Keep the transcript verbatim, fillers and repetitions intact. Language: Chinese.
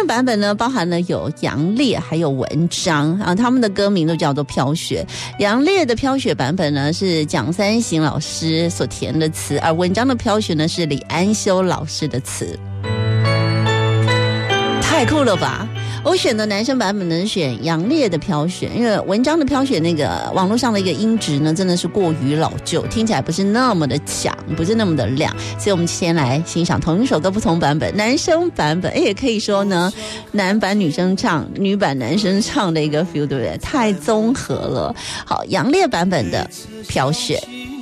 版本呢，包含了有杨烈还有文章啊，他们的歌名都叫做飘雪。杨烈的飘雪版本呢是蒋三行老师所填的词，而文章的飘雪呢是李安修老师的词。太酷了吧！我选的男生版本呢选杨烈的飘雪，因为文章的飘雪那个网络上的一个音质呢真的是过于老旧，听起来不是那么的强，不是那么的亮，所以我们先来欣赏同一首歌不同版本。男生版本也可以说呢男版女生唱，女版男生唱的一个 feel， 对不对？太综合了。好，杨烈版本的飘雪。